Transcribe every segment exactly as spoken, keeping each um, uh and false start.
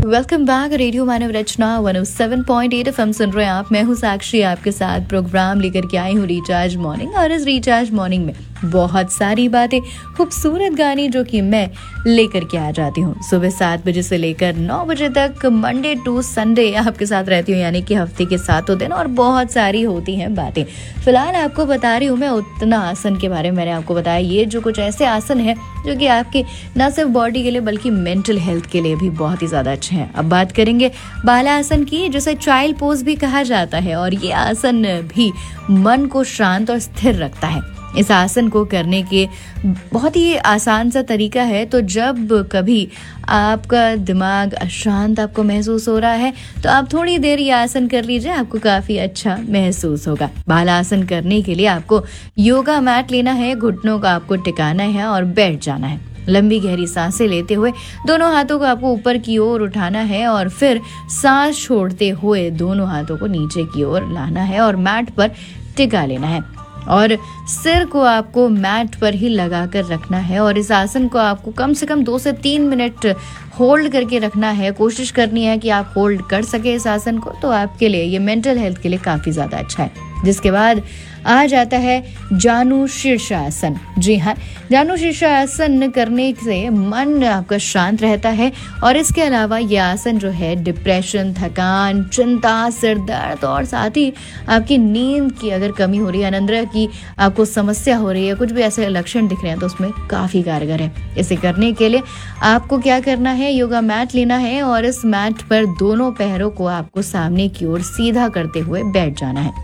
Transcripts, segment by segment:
Welcome back radio मानव रचना one O seven point eight FM सुन रहे हैं आप। मैं हूँ साक्षी, आपके साथ प्रोग्राम लेकर के आई हूँ रिचार्ज मॉर्निंग। और इस रिचार्ज मॉर्निंग में बहुत सारी बातें, खूबसूरत गाने जो कि मैं लेकर के आ जाती हूँ सुबह सात बजे से लेकर नौ बजे तक, मंडे टू संडे आपके साथ रहती हूँ, यानी कि हफ्ते के सातों दिन। और बहुत सारी होती हैं बातें। फिलहाल आपको बता रही हूँ मैं उत्तना आसन के बारे में। मैंने आपको बताया ये जो कुछ ऐसे आसन है जो कि आपके न सिर्फ बॉडी के लिए बल्कि मेंटल हेल्थ के लिए भी बहुत ही ज्यादा अच्छे हैं। अब बात करेंगे बाला आसन की, जिसे चाइल्ड पोज भी कहा जाता है। और ये आसन भी मन को शांत और स्थिर रखता है। इस आसन को करने के बहुत ही आसान सा तरीका है। तो जब कभी आपका दिमाग अशांत आपको महसूस हो रहा है तो आप थोड़ी देर ये आसन कर लीजिए, आपको काफी अच्छा महसूस होगा। बाला आसन करने के लिए आपको योगा मैट लेना है, घुटनों का आपको टिकाना है और बैठ जाना है। लंबी गहरी सांसें लेते हुए दोनों हाथों को आपको ऊपर की ओर उठाना है और फिर सांस छोड़ते हुए दोनों हाथों को नीचे की ओर लाना है और मैट पर टिका लेना है। और सिर को आपको मैट पर ही लगाकर रखना है। और इस आसन को आपको कम से कम दो से तीन मिनट होल्ड करके रखना है। कोशिश करनी है कि आप होल्ड कर सके इस आसन को, तो आपके लिए ये मेंटल हेल्थ के लिए काफी ज्यादा अच्छा है। जिसके बाद आ जाता है जानु शीर्षासन। जी हाँ, जानु शीर्षासन करने से मन आपका शांत रहता है। और इसके अलावा ये आसन जो है डिप्रेशन, थकान, चिंता, सिर दर्द और साथ ही आपकी नींद की अगर कमी हो रही है, अनिद्रा की आपको समस्या हो रही है, कुछ भी ऐसे लक्षण दिख रहे हैं तो उसमें काफी कारगर है। इसे करने के लिए आपको क्या करना है, योगा मैट लेना है और इस मैट पर दोनों पैरों को आपको सामने की ओर सीधा करते हुए बैठ जाना है।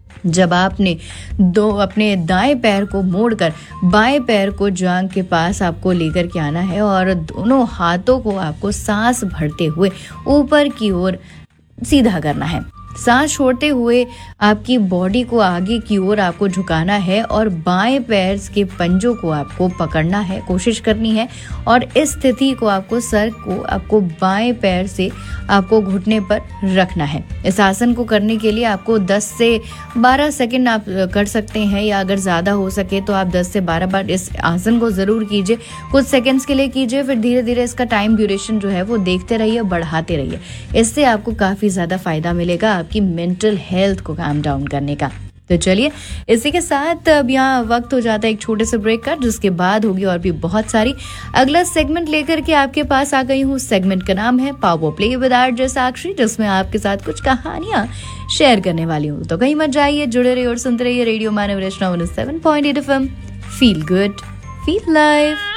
जब आपने दो अपने दाएं पैर को मोड़कर बाएं पैर को जांघ के पास आपको लेकर के आना है और दोनों हाथों को आपको सांस भरते हुए ऊपर की ओर सीधा करना है। सांस छोड़ते हुए आपकी बॉडी को आगे की ओर आपको झुकाना है और बाएं पैर के पंजों को आपको पकड़ना है, कोशिश करनी है। और इस स्थिति को आपको सर को आपको बाएं पैर से आपको घुटने पर रखना है। इस आसन को करने के लिए आपको दस से बारह सेकंड आप कर सकते हैं, या अगर ज़्यादा हो सके तो आप दस से बारह बार इस आसन को ज़रूर कीजिए। कुछ सेकंड्स के लिए कीजिए, फिर धीरे धीरे इसका टाइम ड्यूरेशन जो है वो देखते रहिए, बढ़ाते रहिए। इससे आपको काफ़ी ज़्यादा फायदा मिलेगा आपकी मेंटल हेल्थ को काम डाउन करने का। तो चलिए, इसी के साथ अब यहाँ वक्त हो जाता है एक छोटे से ब्रेक का, जिसके बाद होगी और भी बहुत सारी। अगला सेगमेंट लेकर के आपके पास आ गई हूँ। सेगमेंट का नाम है पावर प्ले विद आरजे साक्षी, जिसमें आपके साथ कुछ कहानियां शेयर करने वाली हूँ। तो कहीं मत जाइए, जुड़े रहिए और सुनते रहिए रेडियो मानव रचना one O seven point eight FM. Feel good, feel live.